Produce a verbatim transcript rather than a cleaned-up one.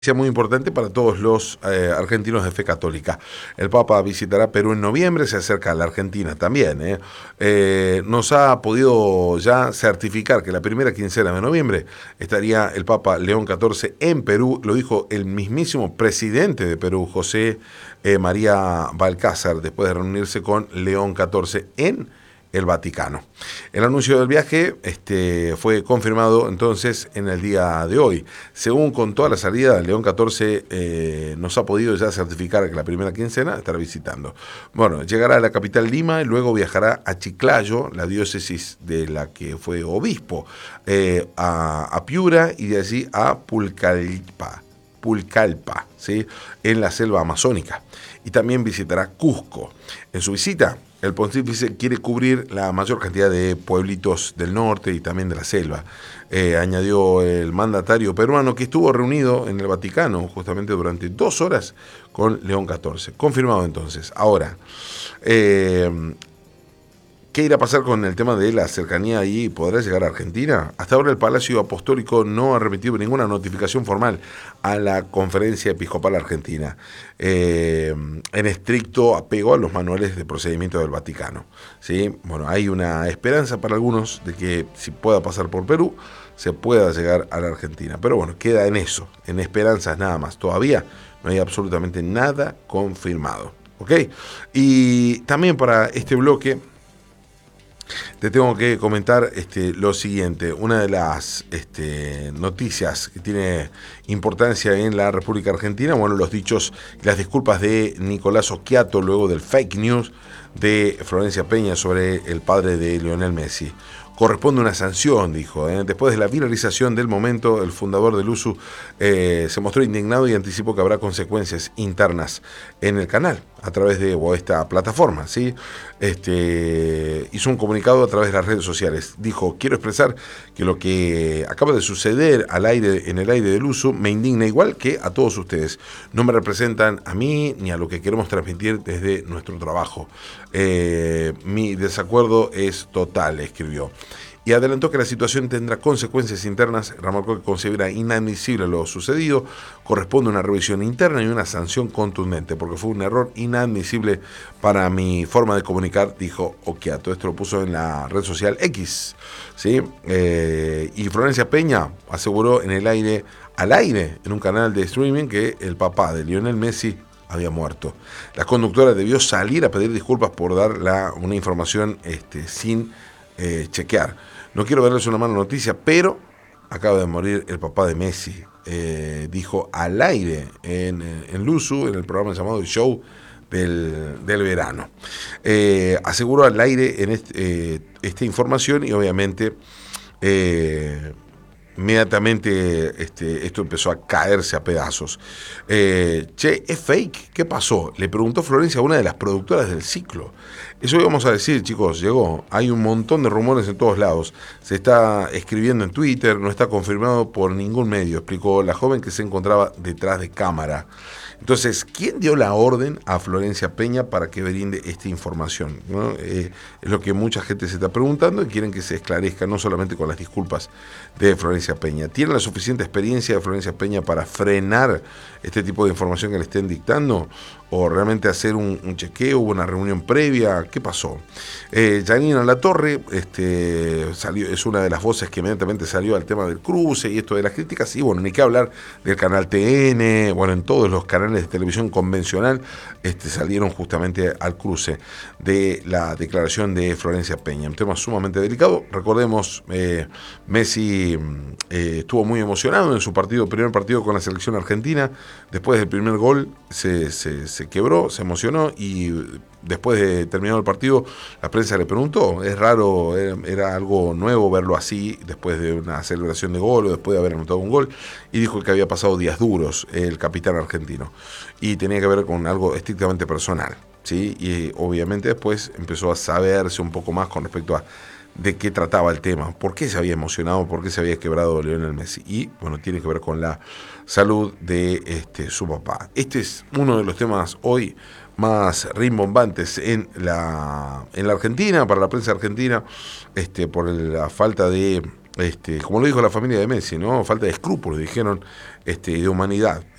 Muy importante para todos los eh, argentinos de fe católica. El Papa visitará Perú en noviembre, se acerca a la Argentina también. ¿eh? Eh, nos ha podido ya certificar que la primera quincena de noviembre estaría el Papa León catorce en Perú, lo dijo el mismísimo presidente de Perú, José eh, María Balcázar, después de reunirse con León catorce en el Vaticano. El anuncio del viaje este, fue confirmado entonces en el día de hoy. Según contó a la salida, León catorce eh, nos ha podido ya certificar que la primera quincena estará visitando. Bueno, llegará a la capital Lima y luego viajará a Chiclayo, la diócesis de la que fue obispo, eh, a, a Piura y de allí a Pulcalpa. Pulcalpa, ¿sí? En la selva amazónica. Y también visitará Cusco. En su visita, el pontífice quiere cubrir la mayor cantidad de pueblitos del norte y también de la selva. Eh, añadió el mandatario peruano que estuvo reunido en el Vaticano justamente durante dos horas con León catorce. Confirmado entonces. Ahora, eh, ¿qué irá a pasar con el tema de la cercanía ahí? ¿Podrá llegar a Argentina? Hasta ahora el Palacio Apostólico no ha remitido ninguna notificación formal a la Conferencia Episcopal Argentina, eh, en estricto apego a los manuales de procedimiento del Vaticano. ¿Sí? Bueno, hay una esperanza para algunos de que si pueda pasar por Perú, se pueda llegar a la Argentina. Pero bueno, queda en eso, en esperanzas nada más. Todavía no hay absolutamente nada confirmado. ¿Ok? Y también para este bloque te tengo que comentar este, lo siguiente. Una de las este, noticias que tiene importancia en la República Argentina, bueno, los dichos y las disculpas de Nicolás Occhiato luego del fake news de Florencia Peña sobre el padre de Lionel Messi. Corresponde una sanción, dijo. ¿eh? Después de la viralización del momento, el fundador del U S U eh, se mostró indignado y anticipó que habrá consecuencias internas en el canal a través de o esta plataforma. ¿sí? Este, hizo un comunicado a través de las redes sociales. Dijo, quiero expresar que lo que acaba de suceder al aire, en el aire del U S U me indigna igual que a todos ustedes. No me representan a mí ni a lo que queremos transmitir desde nuestro trabajo. Eh, mi desacuerdo es total, escribió. Y adelantó que la situación tendrá consecuencias internas. Remarcó que considera inadmisible lo sucedido, corresponde una revisión interna y una sanción contundente, porque fue un error inadmisible para mi forma de comunicar, dijo Occhiato. Esto lo puso en la red social X, ¿sí? Eh, y Florencia Peña aseguró en el aire, al aire, en un canal de streaming, que el papá de Lionel Messi había muerto. La conductora debió salir a pedir disculpas por dar la, una información este, sin eh, chequear. No quiero darles una mala noticia, pero acaba de morir el papá de Messi. Eh, dijo al aire en, en Luzu, en el programa llamado El Show del, del Verano. Eh, aseguró al aire en este, eh, esta información y obviamente eh, inmediatamente este, esto empezó a caerse a pedazos. Eh, che, ¿es fake? ¿Qué pasó? Le preguntó Florencia a una de las productoras del ciclo. Eso íbamos a decir, chicos, llegó. Hay un montón de rumores en todos lados. Se está escribiendo en Twitter, no está confirmado por ningún medio, explicó la joven que se encontraba detrás de cámara. Entonces, ¿quién dio la orden a Florencia Peña para que brinde esta información? ¿no? Eh, es lo que mucha gente se está preguntando y quieren que se esclarezca, no solamente con las disculpas de Florencia Peña. ¿Tiene la suficiente experiencia de Florencia Peña para frenar este tipo de información que le estén dictando? ¿O realmente hacer un, un chequeo? ¿Hubo una reunión previa? ¿Qué pasó? Eh, Janina Latorre este, salió, es una de las voces que inmediatamente salió al tema del cruce y esto de las críticas. Y bueno, ni que hablar del canal T N, bueno, en todos los canales de televisión convencional este, salieron justamente al cruce de la declaración de Florencia Peña. Un tema sumamente delicado. Recordemos, eh, Messi eh, estuvo muy emocionado en su partido, primer partido con la selección argentina. Después del primer gol se, se, se quebró, se emocionó y después de terminado el partido la prensa le preguntó, es raro, era, era algo nuevo verlo así después de una celebración de gol o después de haber anotado un gol, y dijo que había pasado días duros el capitán argentino y tenía que ver con algo estrictamente personal, ¿sí? Y obviamente después empezó a saberse un poco más con respecto a de qué trataba el tema, por qué se había emocionado, por qué se había quebrado Lionel Messi. Y bueno, tiene que ver con la salud de este, su papá. Este es uno de los temas hoy más rimbombantes en la, en la Argentina, para la prensa argentina, este, por la falta de este, como lo dijo la familia de Messi, ¿no? Falta de escrúpulos, dijeron, este, de humanidad.